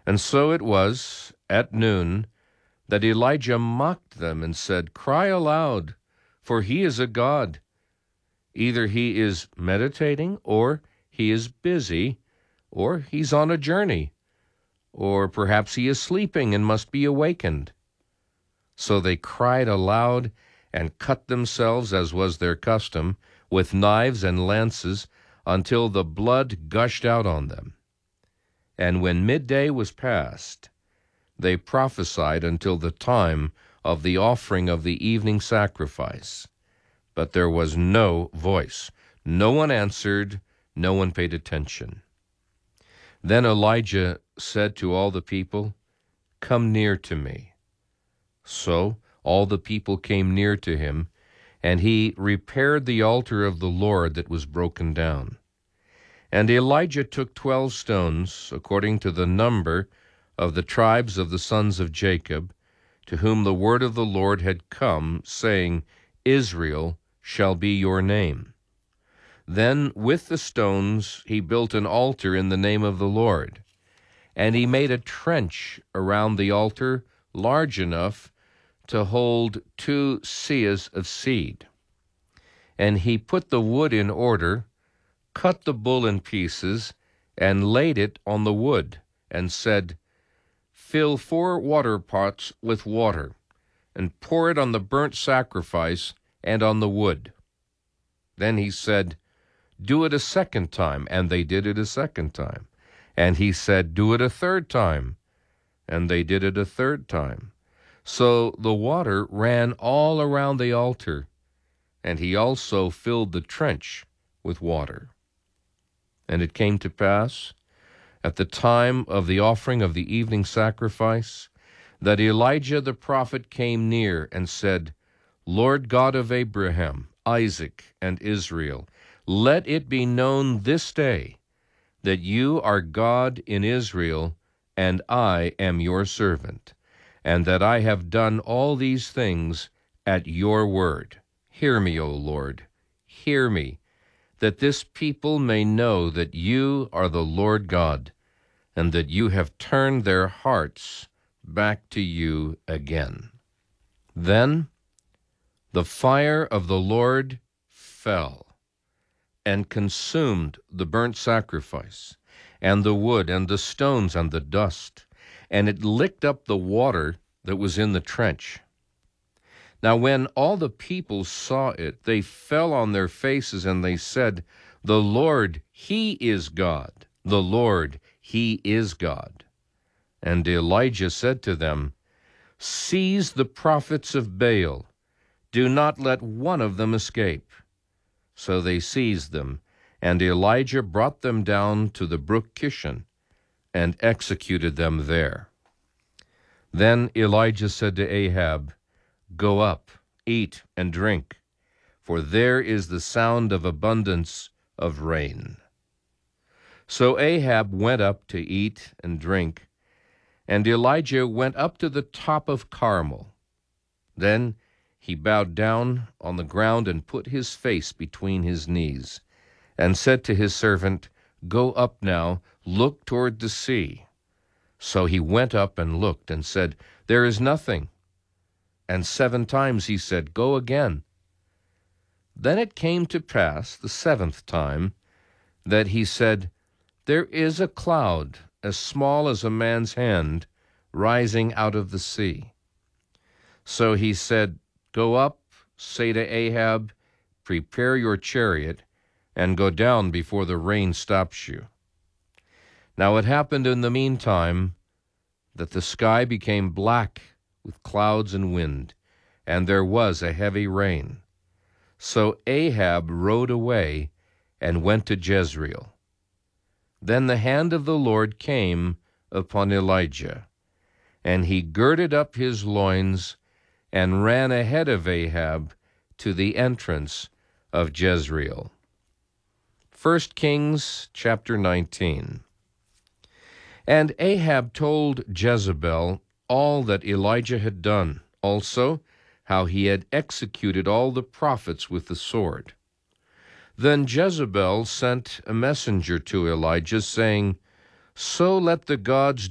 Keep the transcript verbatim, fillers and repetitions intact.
And so it was, at noon, that Elijah mocked them and said, "Cry aloud, for he is a god. Either he is meditating, or he is busy, or he's on a journey, or perhaps he is sleeping and must be awakened." So they cried aloud and cut themselves, as was their custom, with knives and lances, until the blood gushed out on them. And when midday was past, they prophesied until the time of the offering of the evening sacrifice. But there was no voice. No one answered, no one paid attention. Then Elijah said to all the people, "Come near to me." So all the people came near to him, and he repaired the altar of the Lord that was broken down. And Elijah took twelve stones, according to the number of the tribes of the sons of Jacob, to whom the word of the Lord had come, saying, "Israel shall be your name." Then with the stones he built an altar in the name of the Lord, and he made a trench around the altar large enough to hold two seahs of seed. And he put the wood in order, cut the bull in pieces, and laid it on the wood, and said, "Fill four water pots with water, and pour it on the burnt sacrifice and on the wood." Then he said, "Do it a second time," and they did it a second time. And he said, "Do it a third time," and they did it a third time. So the water ran all around the altar, and he also filled the trench with water. And it came to pass, at the time of the offering of the evening sacrifice, that Elijah the prophet came near and said, "Lord God of Abraham, Isaac, and Israel, let it be known this day that you are God in Israel, and I am your servant, and that I have done all these things at your word. Hear me, O Lord, hear me, that this people may know that you are the Lord God, and that you have turned their hearts back to you again." Then the fire of the Lord fell and consumed the burnt sacrifice, and the wood, and the stones, and the dust, and it licked up the water that was in the trench. Now when all the people saw it, they fell on their faces, and they said, "The Lord, he is God. The Lord, he is God." And Elijah said to them, "Seize the prophets of Baal. Do not let one of them escape." So they seized them, and Elijah brought them down to the brook Kishon and executed them there. Then Elijah said to Ahab, "Go up, eat and drink, for there is the sound of abundance of rain." So Ahab went up to eat and drink, and Elijah went up to the top of Carmel. Then he bowed down on the ground and put his face between his knees, and said to his servant, "Go up now, look toward the sea." So he went up and looked, and said, "There is nothing." And seven times he said, "Go again." Then it came to pass the seventh time that he said, "There is a cloud as small as a man's hand rising out of the sea." So he said, "Go up, say to Ahab, prepare your chariot, and go down before the rain stops you." Now it happened in the meantime that the sky became black with clouds and wind, and there was a heavy rain. So Ahab rode away and went to Jezreel. Then the hand of the Lord came upon Elijah, and he girded up his loins and ran ahead of Ahab to the entrance of Jezreel. First Kings chapter nineteen. And Ahab told Jezebel all that Elijah had done, also how he had executed all the prophets with the sword. Then Jezebel sent a messenger to Elijah, saying, "So let the gods